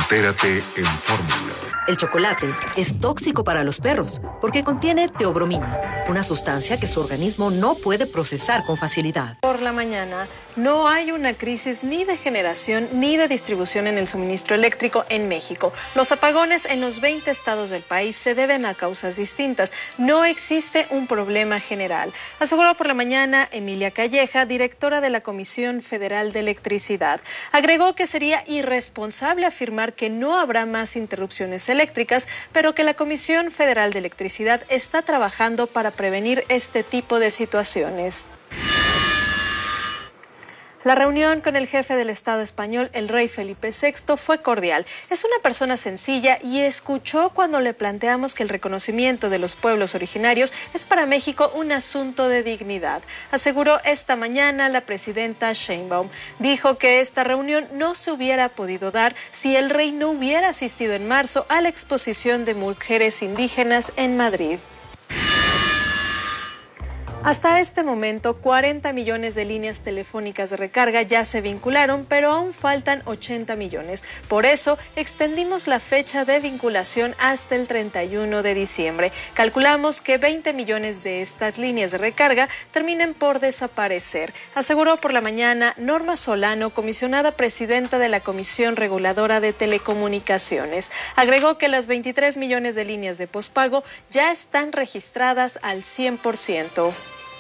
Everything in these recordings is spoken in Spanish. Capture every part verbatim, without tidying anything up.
Entérate en Fórmula. El chocolate es tóxico para los perros porque contiene teobromina, una sustancia que su organismo no puede procesar con facilidad. Por la mañana, no hay una crisis ni de generación ni de distribución en el suministro eléctrico en México. Los apagones en los veinte estados del país se deben a causas distintas. No existe un problema general, aseguró por la mañana Emilia Calleja, directora de la Comisión Federal de Electricidad. Agregó que sería irresponsable afirmar que no habrá más interrupciones eléctricas, pero que la Comisión Federal de Electricidad está trabajando para prevenir este tipo de situaciones. La reunión con el jefe del Estado español, el rey Felipe sexto, fue cordial. Es una persona sencilla y escuchó cuando le planteamos que el reconocimiento de los pueblos originarios es para México un asunto de dignidad. Aseguró esta mañana la presidenta Sheinbaum. Dijo que esta reunión no se hubiera podido dar si el rey no hubiera asistido en marzo a la exposición de mujeres indígenas en Madrid. Hasta este momento, cuarenta millones de líneas telefónicas de recarga ya se vincularon, pero aún faltan ochenta millones. Por eso, extendimos la fecha de vinculación hasta el treinta y uno de diciembre. Calculamos que veinte millones de estas líneas de recarga terminen por desaparecer, aseguró por la mañana Norma Solano, comisionada presidenta de la Comisión Reguladora de Telecomunicaciones. Agregó que las veintitrés millones de líneas de pospago ya están registradas al cien por ciento.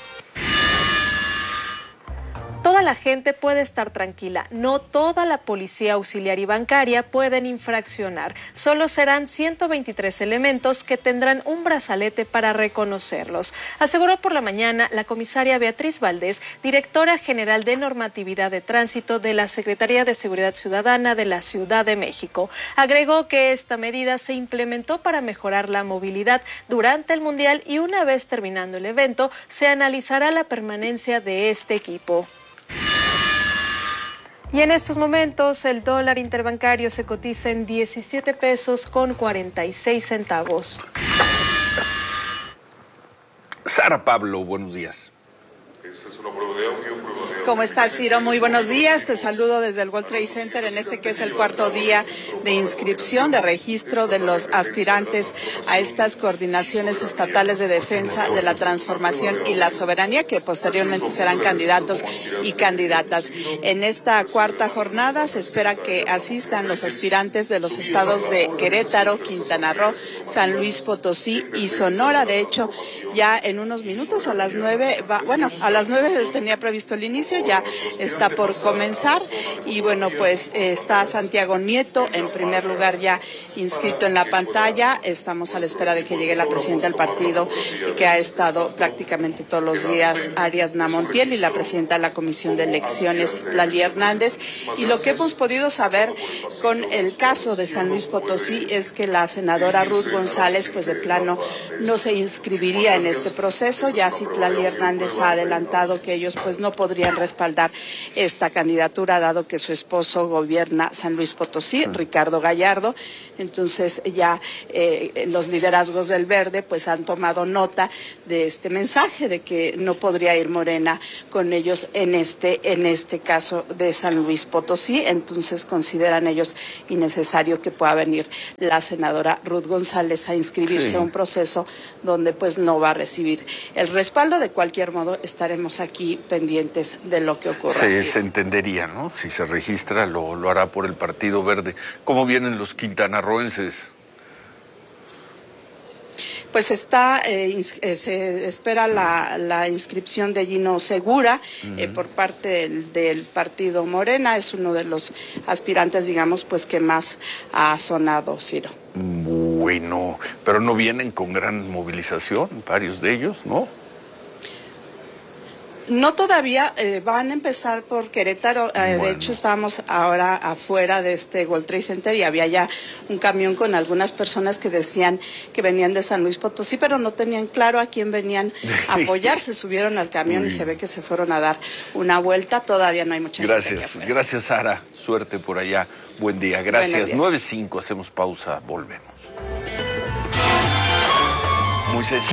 Toda la gente puede estar tranquila. No toda la policía auxiliar y bancaria pueden infraccionar. Solo serán ciento veintitrés elementos que tendrán un brazalete para reconocerlos. Aseguró por la mañana la comisaria Beatriz Valdés, directora general de normatividad de tránsito de la Secretaría de Seguridad Ciudadana de la Ciudad de México. Agregó que esta medida se implementó para mejorar la movilidad durante el Mundial y una vez terminando el evento, se analizará la permanencia de este equipo. Y en estos momentos el dólar interbancario se cotiza en diecisiete pesos con cuarenta y seis centavos. Sara Pablo, buenos días. Esta es una prueba de audio, prueba de audio. ¿Cómo estás, Ciro? Muy buenos días. Te saludo desde el World Trade Center en este que es el cuarto día de inscripción, de registro de los aspirantes a estas coordinaciones estatales de defensa de la transformación y la soberanía, que posteriormente serán candidatos y candidatas. En esta cuarta jornada se espera que asistan los aspirantes de los estados de Querétaro, Quintana Roo, San Luis Potosí y Sonora. De hecho, ya en unos minutos, a las nueve, va, bueno, a las nueve tenía previsto el inicio, ya está por comenzar y bueno, pues eh, está Santiago Nieto en primer lugar ya inscrito en la pantalla. Estamos a la espera de que llegue la presidenta del partido, que ha estado prácticamente todos los días, Ariadna Montiel, y la presidenta de la Comisión de Elecciones, Lali Hernández. Y lo que hemos podido saber con el caso de San Luis Potosí es que la senadora Ruth González, pues de plano no se inscribiría en este proceso. Ya Citlali Hernández ha adelantado que ellos pues no podrían respaldar esta candidatura, dado que su esposo gobierna San Luis Potosí, Ricardo Gallardo. Entonces ya eh, los liderazgos del Verde pues han tomado nota de este mensaje de que no podría ir Morena con ellos en este en este caso de San Luis Potosí. Entonces consideran ellos innecesario que pueda venir la senadora Ruth González a inscribirse sí. a un proceso donde pues no va a recibir el respaldo. De cualquier modo estaremos aquí pendientes de lo que ocurra. Se, se entendería, ¿no? Si se registra, lo, lo hará por el Partido Verde. ¿Cómo vienen los quintanarroenses? Pues está, eh, eh, se espera la, la inscripción de Gino Segura uh-huh. eh, por parte del, del Partido Morena. Es uno de los aspirantes, digamos, pues que más ha sonado, Ciro. Bueno, pero no vienen con gran movilización, varios de ellos, ¿no? No todavía, eh, van a empezar por Querétaro. Eh, bueno. De hecho, estábamos ahora afuera de este World Trade Center y había ya un camión con algunas personas que decían que venían de San Luis Potosí, pero no tenían claro a quién venían a apoyar. Se subieron al camión y se ve que se fueron a dar una vuelta. Todavía no hay mucha gente. Gracias, gracias, Sara. Suerte por allá. Buen día. Gracias. nueve cinco, hacemos pausa, volvemos. Moisés.